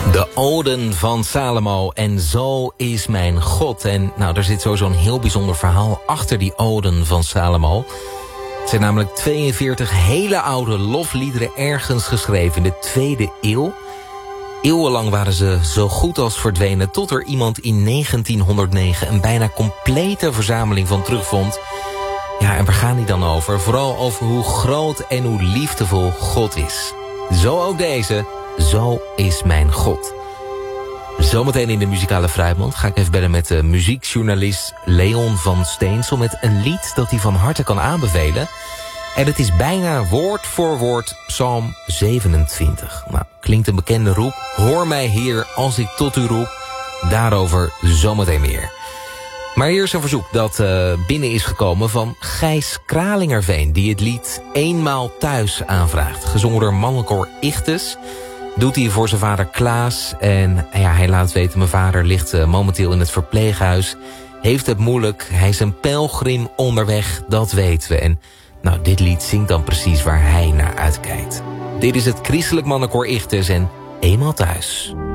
De Oden van Salomo en Zo is mijn God. En nou, er zit sowieso een heel bijzonder verhaal achter die Oden van Salomo. Het zijn namelijk 42 hele oude lofliederen ergens geschreven in de 2e eeuw. Eeuwenlang waren ze zo goed als verdwenen, tot er iemand in 1909 een bijna complete verzameling van terugvond. Ja, en waar gaan die dan over? Vooral over hoe groot en hoe liefdevol God is. Zo ook deze, Zo is mijn God. Zometeen in de muzikale fruitmand ga ik even bellen met de muziekjournalist Leon van Steensel met een lied dat hij van harte kan aanbevelen. En het is bijna woord voor woord Psalm 27. Nou, klinkt een bekende roep. Hoor mij Heer als ik tot u roep. Daarover zometeen meer. Maar eerst een verzoek dat binnen is gekomen van Gijs Kralingerveen, die het lied Eenmaal Thuis aanvraagt. Gezongen door Mannenkoor Ichtes. Doet hij voor zijn vader Klaas. En ja, hij laat weten, mijn vader ligt momenteel in het verpleeghuis. Heeft het moeilijk. Hij is een pelgrim onderweg, dat weten we. En nou, dit lied zingt dan precies waar hij naar uitkijkt. Dit is het Christelijk Mannenkoor Ichtes en Eenmaal Thuis.